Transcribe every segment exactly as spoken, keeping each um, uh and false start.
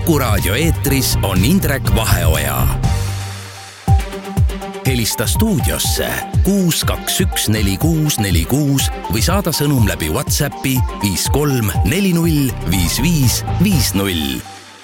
Kuku Raadio eetris on Indrek Vaheoja. Helista stuudiosse kuus kaks üks neli kuus neli kuus või saada sõnum läbi WhatsAppi viis kolm neli null viis viis viis null.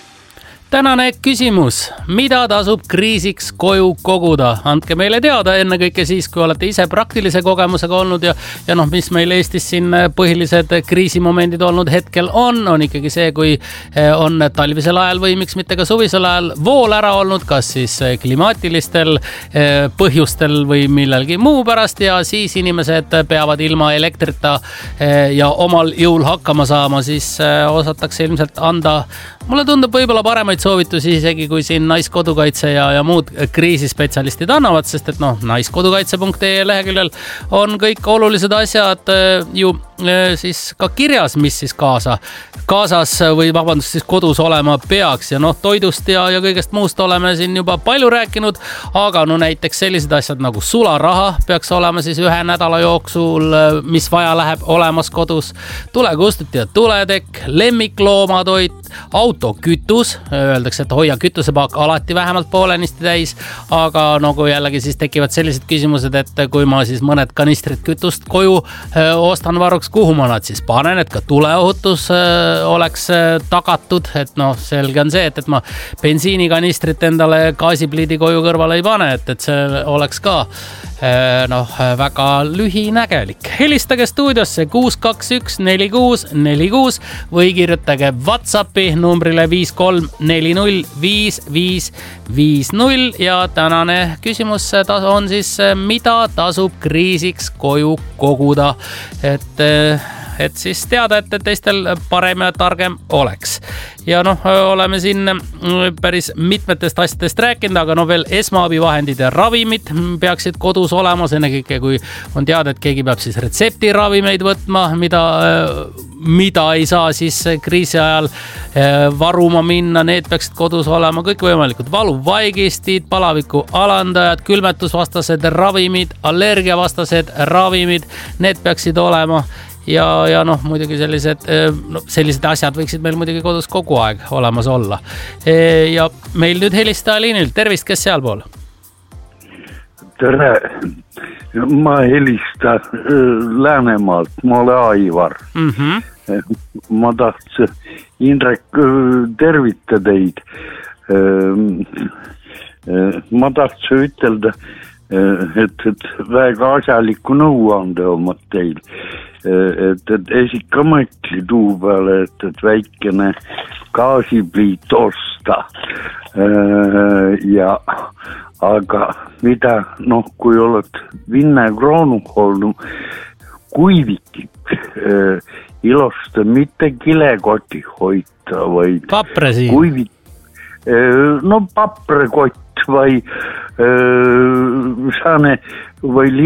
Tänane küsimus, mida tasub kriisiks koju koguda? Andke meile teada ennekõike siis, kui olete ise praktilise kogemusega olnud ja, ja noh, mis meil Eestis siin põhilised kriisimomendid olnud hetkel on, on ikkagi see, kui on talvisel ajal või miks mitte ka suvisel ajal vool ära olnud, kas siis klimaatilistel põhjustel või millelgi muu pärast ja siis inimesed peavad ilma elektrita ja omal jõul hakkama saama, siis osatakse ilmselt anda, mulle tundub võib-olla paremaid soovitusi isegi, kui siin Naiskodukaitse ja, ja muud kriisispetsialistid annavad, sest et noh, naiskodukaitse punkt ee leheküljel on kõik olulised asjad ju siis ka kirjas, mis siis kaasa, kaasas või vabandust siis kodus olema peaks ja noh, toidust ja, ja kõigest muust oleme siin juba palju rääkinud, aga no näiteks sellised asjad nagu sularaha peaks olema siis ühe nädala jooksul, mis vaja läheb olemas kodus, tulekustuti ja tuletekk, lemmikloomatoit, autokütus, öeldakse, et hoia kütusepaak alati vähemalt poolenisti täis, aga nagu jällegi siis tekivad sellised küsimused, et kui ma siis mõned kanistrid kütust koju ostan varuks, kuhu ma nad siis panen, et ka tuleohutus oleks tagatud, et noh, selge on see, et, et ma bensiinikanistrit endale gaasipliidi koju kõrvale ei pane, et, et see oleks ka noh, väga lühinägelik. Helistage stuudiosse kuus kaks üks neli kuus neli kuus või kirjutage WhatsAppi numbrile viis kolm neli null viis viis viis null ja tänane küsimus on siis, mida tasub kriisiks koju koguda, et et siis teada, et teistel parem ja targem oleks. Ja noh, oleme siin päris mitmetest asjadest rääkinud, aga no veel esmaabivahendid ja ravimid peaksid kodus olema, ennekõike kui on teada, et keegi peab siis retseptiravimeid võtma, mida, mida ei saa siis kriisi ajal varuma minna, need peaksid kodus olema, kõik võimalikud valuvaigistid, palaviku alandajad, külmetusvastased ravimid, allergiavastased ravimid, need peaksid olema. Ja, ja noh, muidugi sellised, no, sellised asjad võiksid meil muidugi kodus kogu aeg olemas olla. Ja meil nüüd helistaja liinil. Tervist, kes seal pool? Tere, ma helista Läänemaalt, ma olen Aivar. Mm-hmm. Ma tahtsin Indrek tervita teid. Ma tahtsin ütelda, et, et väga asjaliku nõuande omad teil. Et, et esika mõtli tuu peale, et, et väikene gaasipliit osta. Ja, aga mida, noh, kui oled Vinne Kroonuholnu kuivikik, ilosta mitte kilekoti hoita, vaid Papresi. Kuivik, no paprekott või saane või